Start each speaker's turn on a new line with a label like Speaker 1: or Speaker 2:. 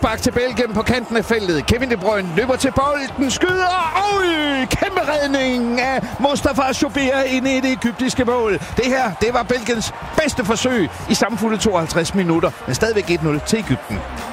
Speaker 1: frispark til Belgien på kanten af feltet. Kevin De Bruyne løber til bolden, skyder. Kæmpe redning af Mustafa Shobir inde i det egyptiske mål. Det her, det var Belgiens bedste forsøg i samfulde 52 minutter, men stadigvæk 1-0 til Egypten.